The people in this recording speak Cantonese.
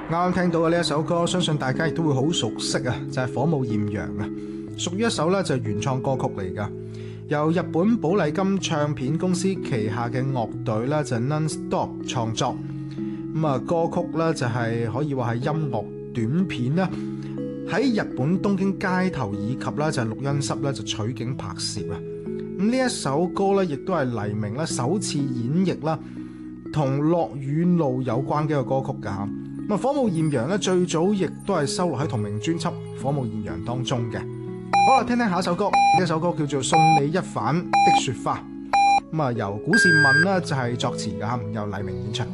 啱啱聽到嘅呢一首歌，相信大家亦都會好熟悉啊，就係《火舞艷陽》啊，屬於一首咧就係原創歌曲嚟噶，由日本寶麗金唱片公司旗下嘅樂隊咧就 Non-Stop 創作。咁啊，歌曲咧就係可以話係音樂短片啦，喺日本東京街頭以及咧就係錄音室咧就取景拍攝啊。咁呢一首歌咧亦都係黎明咧首次演繹啦，同落雨路有關嘅一個歌曲噶。咁啊，《火舞艷陽》咧最早亦都係收錄喺同名專輯《火舞艷陽》當中嘅。好啦，聽聽下一首歌，呢一首歌叫做《送你一瓣的雪花》。咁啊，由古倩敏呢就係作詞噶，由黎明演唱。